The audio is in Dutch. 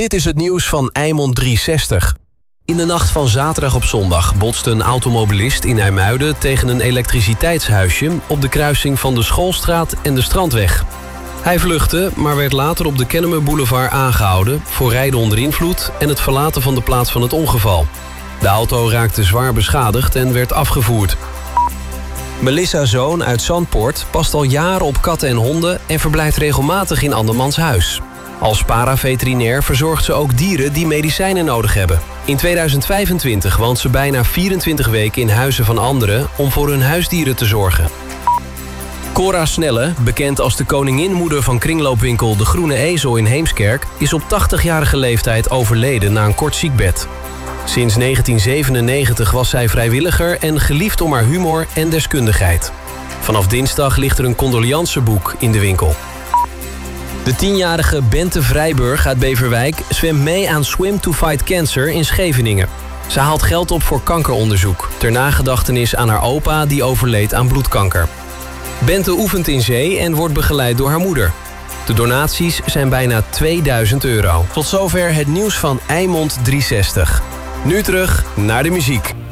Dit is het nieuws van Eimond 360. In de nacht van zaterdag op zondag botste een automobilist in IJmuiden tegen een elektriciteitshuisje op de kruising van de Schoolstraat en de Strandweg. Hij vluchtte, maar werd later op de Kennemer Boulevard aangehouden voor rijden onder invloed en het verlaten van de plaats van het ongeval. De auto raakte zwaar beschadigd en werd afgevoerd. Melissa Zoon uit Zandpoort past al jaren op katten en honden en verblijft regelmatig in andermans huis. Als paraveterinair verzorgt ze ook dieren die medicijnen nodig hebben. In 2025 woont ze bijna 24 weken in huizen van anderen om voor hun huisdieren te zorgen. Cora Snelle, bekend als de koninginmoeder van kringloopwinkel De Groene Ezel in Heemskerk, is op 80-jarige leeftijd overleden na een kort ziekbed. Sinds 1997 was zij vrijwilliger en geliefd om haar humor en deskundigheid. Vanaf dinsdag ligt er een condolianceboek in de winkel. De 10-jarige Bente Vrijburg uit Beverwijk zwemt mee aan Swim to Fight Cancer in Scheveningen. Ze haalt geld op voor kankeronderzoek, ter nagedachtenis aan haar opa die overleed aan bloedkanker. Bente oefent in zee en wordt begeleid door haar moeder. De donaties zijn bijna €2000. Tot zover het nieuws van Eimond 360. Nu terug naar de muziek.